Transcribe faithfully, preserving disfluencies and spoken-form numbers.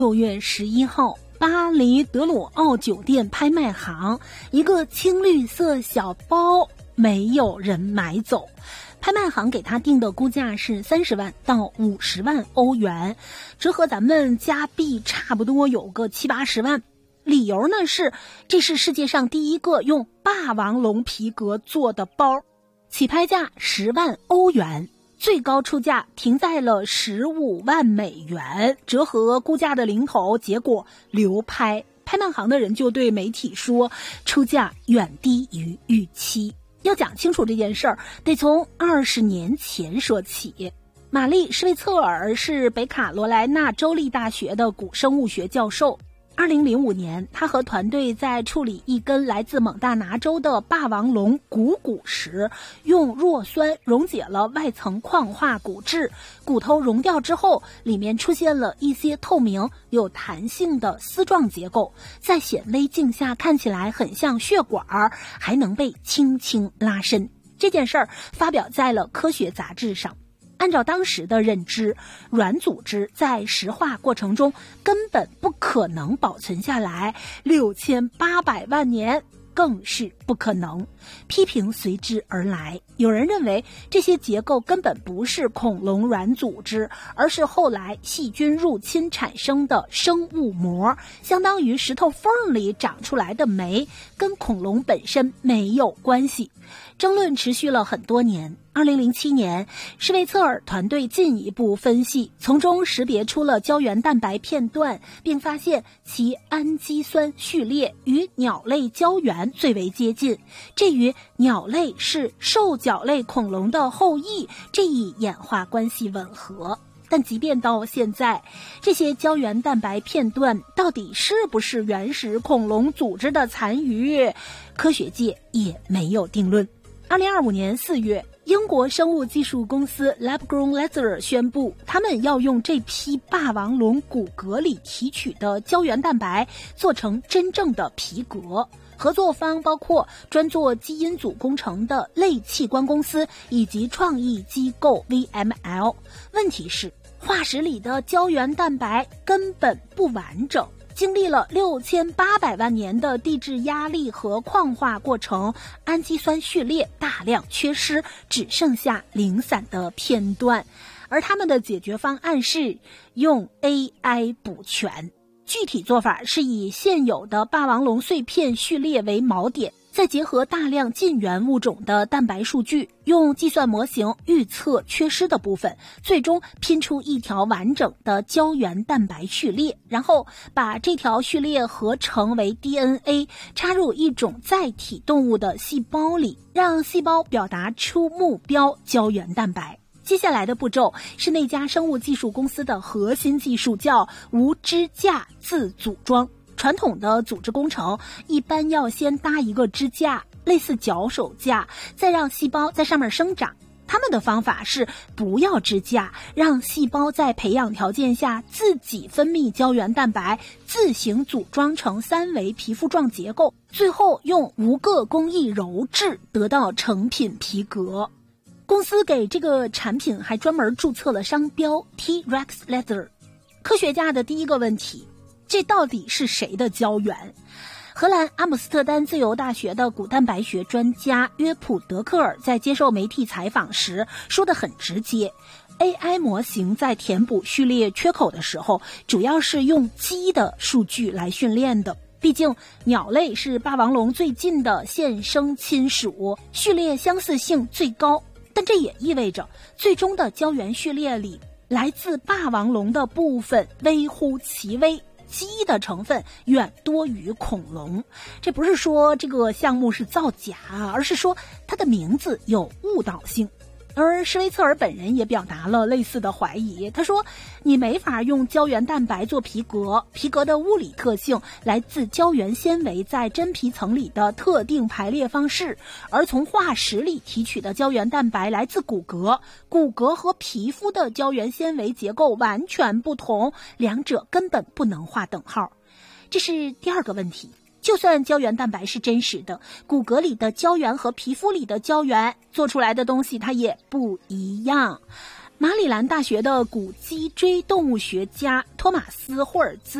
六月十一号，巴黎德鲁奥酒店拍卖行，一个青绿色小包没有人买走。拍卖行给他定的估价是三十万到五十万欧元，折合咱们加币差不多有个七八十万。理由呢是，这是世界上第一个用霸王龙皮革做的包，起拍价十万欧元，最高出价停在了十五万美元，折合估价的零头，结果流拍。拍卖行的人就对媒体说，出价远低于预期。要讲清楚这件事儿，得从二十年前说起。玛丽·施维策尔是北卡罗来纳州立大学的古生物学教授。二零零五年，他和团队在处理一根来自蒙大拿州的霸王龙骨骨时，用弱酸溶解了外层矿化骨质，骨头溶掉之后，里面出现了一些透明有弹性的丝状结构，在显微镜下看起来很像血管，还能被轻轻拉伸。这件事儿发表在了科学杂志上。按照当时的认知，软组织在石化过程中根本不可能保存下来，六千八百万年更是不可能。批评随之而来，有人认为这些结构根本不是恐龙软组织，而是后来细菌入侵产生的生物膜，相当于石头缝里长出来的酶，跟恐龙本身没有关系。争论持续了很多年。二零零七年，施维策尔团队进一步分析，从中识别出了胶原蛋白片段，并发现其氨基酸序列与鸟类胶原最为接近，这与鸟类是兽脚类恐龙的后裔这一演化关系吻合。但即便到现在，这些胶原蛋白片段到底是不是原始恐龙组织的残余，科学界也没有定论。二零二五年四月，英国生物技术公司 Lab-Grown Leather 宣布，他们要用这批霸王龙骨骼里提取的胶原蛋白做成真正的皮革。合作方包括专做基因组工程的类器官公司以及创意机构 V M L。 问题是，化石里的胶原蛋白根本不完整，经历了六千八百万年的地质压力和矿化过程，氨基酸序列大量缺失，只剩下零散的片段。而他们的解决方案是用 A I 补全。具体做法是以现有的霸王龙碎片序列为锚点，再结合大量近缘物种的蛋白数据，用计算模型预测缺失的部分，最终拼出一条完整的胶原蛋白序列，然后把这条序列合成为 D N A， 插入一种载体动物的细胞里，让细胞表达出目标胶原蛋白。接下来的步骤是那家生物技术公司的核心技术，叫无支架自组装。传统的组织工程一般要先搭一个支架，类似脚手架，再让细胞在上面生长。他们的方法是不要支架，让细胞在培养条件下自己分泌胶原蛋白，自行组装成三维皮肤状结构，最后用无铬工艺鞣制得到成品皮革。公司给这个产品还专门注册了商标 T-Rex Leather。 科学家的第一个问题，这到底是谁的胶原？荷兰阿姆斯特丹自由大学的骨蛋白学专家约普德克尔在接受媒体采访时说得很直接， A I 模型在填补序列缺口的时候，主要是用鸡的数据来训练的。毕竟鸟类是霸王龙最近的现生亲属，序列相似性最高，但这也意味着最终的胶原序列里，来自霸王龙的部分微乎其微，鸡的成分远多于恐龙。这不是说这个项目是造假，而是说它的名字有误导性。而施维策尔本人也表达了类似的怀疑，他说，你没法用胶原蛋白做皮革，皮革的物理特性来自胶原纤维在真皮层里的特定排列方式，而从化石里提取的胶原蛋白来自骨骼，骨骼和皮肤的胶原纤维结构完全不同，两者根本不能划等号。这是第二个问题。就算胶原蛋白是真实的，骨骼里的胶原和皮肤里的胶原做出来的东西它也不一样。 马里兰大学的古脊椎动物学家托马斯·霍尔兹